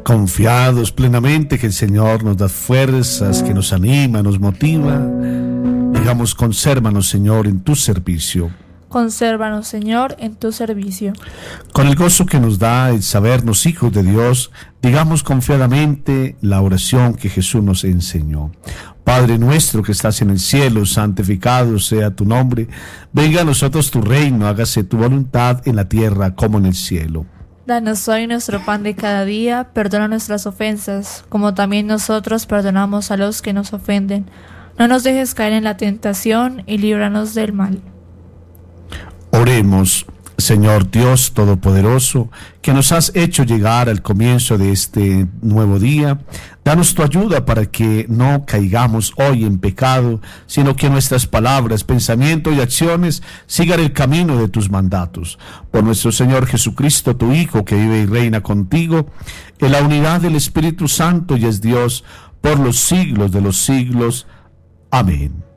Confiados plenamente que el Señor nos da fuerzas, que nos anima, nos motiva, digamos, consérvanos, Señor, en tu servicio. Consérvanos, Señor, en tu servicio. Con el gozo que nos da el sabernos hijos de Dios, digamos confiadamente la oración que Jesús nos enseñó. Padre nuestro que estás en el cielo, santificado sea tu nombre. Venga a nosotros tu reino, hágase tu voluntad en la tierra como en el cielo. Danos hoy nuestro pan de cada día, perdona nuestras ofensas, como también nosotros perdonamos a los que nos ofenden. No nos dejes caer en la tentación y líbranos del mal. Oremos. Señor Dios Todopoderoso, que nos has hecho llegar al comienzo de este nuevo día, danos tu ayuda para que no caigamos hoy en pecado, sino que nuestras palabras, pensamientos y acciones sigan el camino de tus mandatos. Por nuestro Señor Jesucristo, tu Hijo, que vive y reina contigo, en la unidad del Espíritu Santo y es Dios por los siglos de los siglos. Amén.